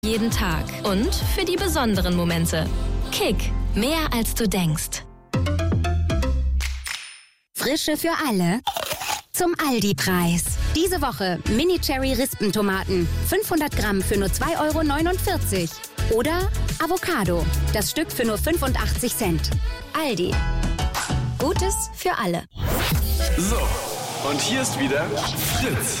Jeden Tag und für die besonderen Momente. Kick, mehr als du denkst. Frische für alle zum Aldi-Preis. Diese Woche Mini-Cherry-Rispentomaten. 500 Gramm für nur 2,49 €. Oder Avocado. Das Stück für nur 85 Cent. Aldi. Gutes für alle. So, und hier ist wieder Fritz.